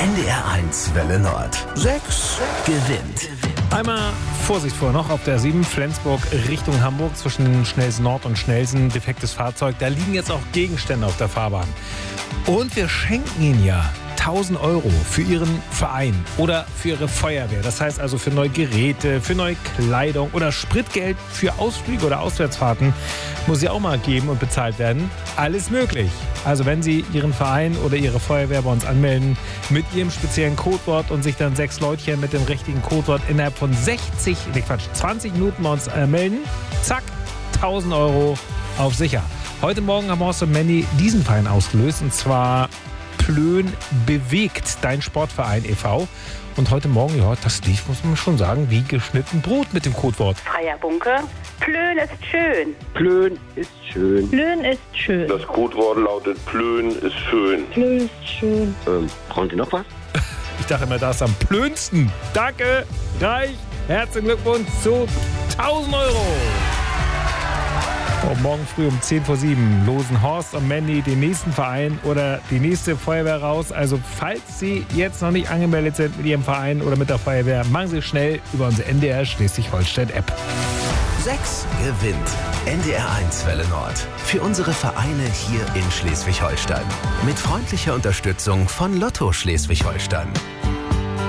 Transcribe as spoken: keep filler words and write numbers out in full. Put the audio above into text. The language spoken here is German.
N D R eins Welle Nord. sechs gewinnt. Einmal Vorsicht vor noch auf der sieben Flensburg Richtung Hamburg zwischen Schnelsen Nord und Schnelsen. Defektes Fahrzeug. Da liegen jetzt auch Gegenstände auf der Fahrbahn. Und wir schenken Ihnen ja tausend Euro für Ihren Verein oder für Ihre Feuerwehr. Das heißt also für neue Geräte, für neue Kleidung oder Spritgeld für Ausflüge oder Auswärtsfahrten muss ja auch mal geben und bezahlt werden. Alles möglich. Also wenn Sie Ihren Verein oder Ihre Feuerwehr bei uns anmelden mit Ihrem speziellen Codewort und sich dann sechs Leutchen mit dem richtigen Codewort innerhalb von sechzig, nee Quatsch, zwanzig Minuten bei uns äh, melden, zack, tausend Euro auf sicher. Heute Morgen haben Horst und Mandy diesen Verein ausgelöst und zwar Plön bewegt, dein Sportverein e V. Und heute Morgen, ja, das lief, muss man schon sagen, wie geschnitten Brot mit dem Codewort. Freier Bunker. Plön ist schön. Plön ist schön. Plön ist schön. Das Codewort lautet Plön ist schön. Plön ist schön. Ähm, brauchen Sie noch was? Ich dachte immer, das ist am plönsten. Danke, reich, herzlichen Glückwunsch zu tausend Euro. Oh, morgen früh um zehn vor sieben losen Horst und Mandy den nächsten Verein oder die nächste Feuerwehr raus. Also falls Sie jetzt noch nicht angemeldet sind mit Ihrem Verein oder mit der Feuerwehr, machen Sie schnell über unsere N D R Schleswig-Holstein-App. sechs gewinnt. N D R eins Welle Nord. Für unsere Vereine hier in Schleswig-Holstein. Mit freundlicher Unterstützung von Lotto Schleswig-Holstein.